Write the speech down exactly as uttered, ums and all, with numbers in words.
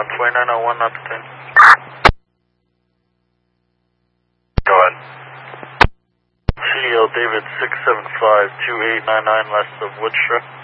one, twenty-nine oh one, not ten. Go ahead. C L David six seven five two eight nine nine, last of Woodstra.